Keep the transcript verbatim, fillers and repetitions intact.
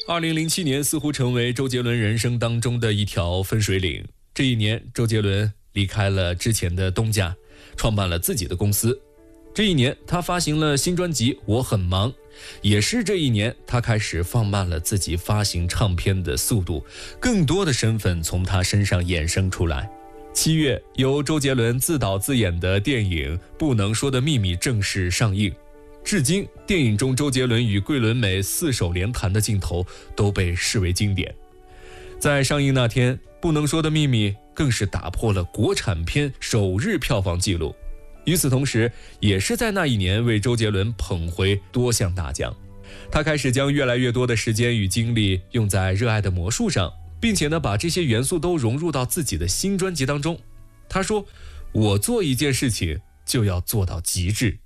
二零零七年似乎成为周杰伦人生当中的一条分水岭。这一年，周杰伦离开了之前的东家，创办了自己的公司。这一年，他发行了新专辑《我很忙》，也是这一年，他开始放慢了自己发行唱片的速度，更多的身份从他身上衍生出来。七月，由周杰伦自导自演的电影《不能说的秘密》正式上映。至今，电影中周杰伦与桂纶镁四手联弹的镜头都被视为经典。在上映那天，《不能说的秘密》更是打破了国产片首日票房纪录。与此同时，也是在那一年为周杰伦捧回多项大奖。他开始将越来越多的时间与精力用在热爱的魔术上，并且呢，把这些元素都融入到自己的新专辑当中。他说：“我做一件事情就要做到极致。”